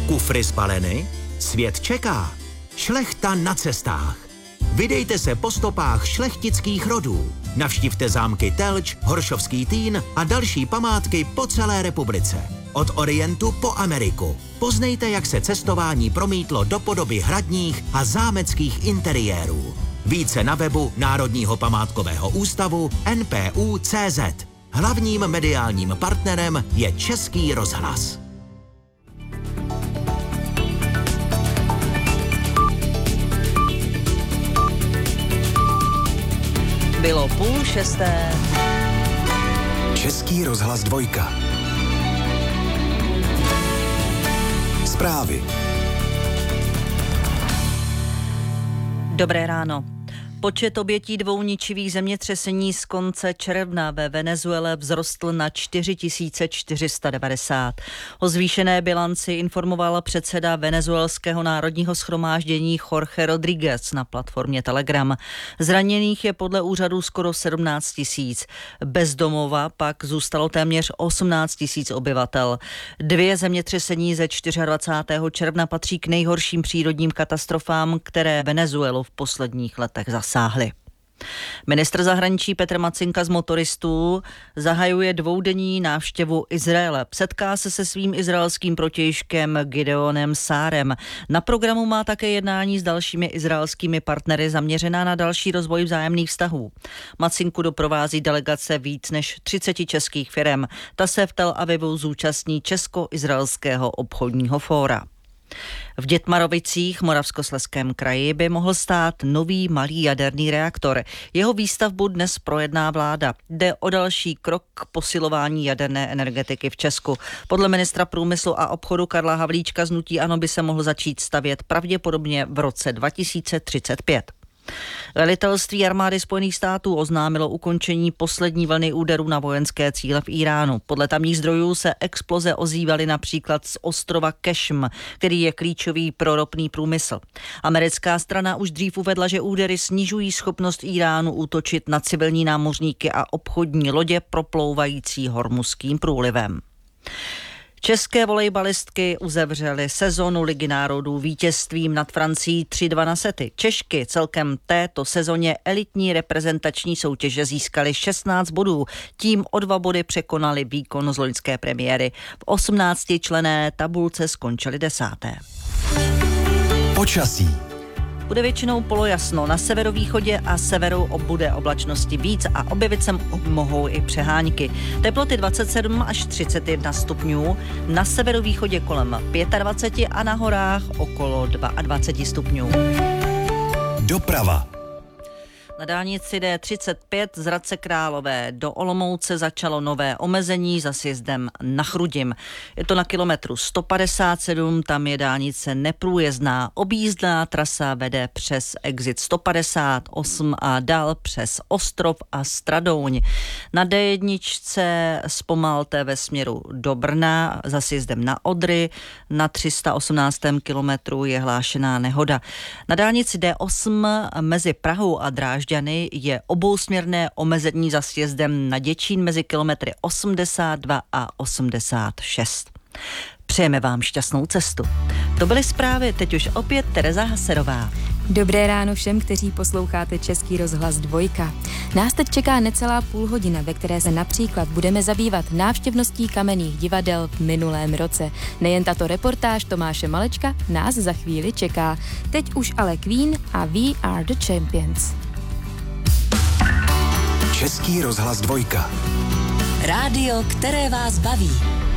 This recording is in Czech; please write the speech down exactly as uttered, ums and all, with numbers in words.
Kufry spaleny? Svět čeká. Šlechta na cestách. Vydejte se po stopách šlechtických rodů. Navštivte zámky Telč, Horšovský Týn a další památky po celé republice. Od Orientu po Ameriku. Poznejte, jak se cestování promítlo do podoby hradních a zámeckých interiérů. Více na webu Národního památkového ústavu N P U tečka cé zet. Hlavním mediálním partnerem je Český rozhlas. Bylo půl šesté. Český rozhlas dvojka. Zprávy. Dobré ráno. Počet obětí dvou ničivých zemětřesení z konce června ve Venezuele vzrostl na čtyři tisíce čtyři sta devadesát. O zvýšené bilanci informoval předseda venezuelského národního shromáždění Jorge Rodríguez na platformě Telegram. Zraněných je podle úřadu skoro sedmnáct tisíc. Bez domova pak zůstalo téměř osmnáct tisíc obyvatel. Dvě zemětřesení ze dvacátého čtvrtého června patří k nejhorším přírodním katastrofám, které Venezuelu v posledních letech zasáhly. Sáhli. Ministr zahraničí Petr Macinka z motoristů zahajuje dvoudenní návštěvu Izraele. Setká se se svým izraelským protějškem Gideonem Sárem. Na programu má také jednání s dalšími izraelskými partnery zaměřená na další rozvoj vzájemných vztahů. Macinku doprovází delegace víc než třiceti českých firem. Ta se v Tel Avivu zúčastní Česko-izraelského obchodního fóra. V Dětmarovicích, Moravskoslezském kraji, by mohl stát nový malý jaderný reaktor. Jeho výstavbu dnes projedná vláda. Jde o další krok k posilování jaderné energetiky v Česku. Podle ministra průmyslu a obchodu Karla Havlíčka z hnutí ANO by se mohl začít stavět pravděpodobně v roce dva tisíce třicet pět. Velitelství armády Spojených států oznámilo ukončení poslední vlny úderů na vojenské cíle v Iránu. Podle tamních zdrojů se exploze ozývaly například z ostrova Kešm, který je klíčový pro ropný průmysl. Americká strana už dřív uvedla, že údery snižují schopnost Iránu útočit na civilní námořníky a obchodní lodě proplouvající Hormuzským průlivem. České volejbalistky uzavřely sezonu Ligy národů vítězstvím nad Francií tři dva na sety. Češky celkem této sezóně elitní reprezentační soutěže získaly šestnáct bodů. Tím o dva body překonali výkon z loňské premiéry. V osmnáctičlenné tabulce skončily desáté. Počasí. Bude většinou polojasno, na severovýchodě a severu bude oblačnosti víc a objevit se mohou i přehánky. Teploty dvacet sedm až třicet jedna stupňů, na severovýchodě kolem dvacet pět a na horách okolo dvacet dva stupňů. Doprava. Na dálnici D třicet pět z Hradce Králové do Olomouce začalo nové omezení za sjezdem na Chrudim. Je to na kilometru sto padesát sedm, tam je dálnice neprůjezdná. Objízdná trasa vede přes exit sto padesát osm a dál přes Ostrov a Stradouň. Na D jedna zpomalte ve směru do Brna za sjezdem na Odry. Na tři sta osmnáctém kilometru je hlášená nehoda. Na dálnici D osm mezi Prahou a Drážďany je obousměrné omezení za sjezdem na Děčín mezi kilometry osmdesát dva a osmdesát šest. Přejeme vám šťastnou cestu. To byly zprávy, teď už opět Tereza Haserová. Dobré ráno všem, kteří posloucháte Český rozhlas dvojka. Nás teď čeká necelá půl hodina, ve které se například budeme zabývat návštěvností kamenných divadel v minulém roce. Nejen tato reportáž Tomáše Malečka nás za chvíli čeká. Teď už ale Queen a We Are The Champions. Český rozhlas dvojka. Rádio, které vás baví.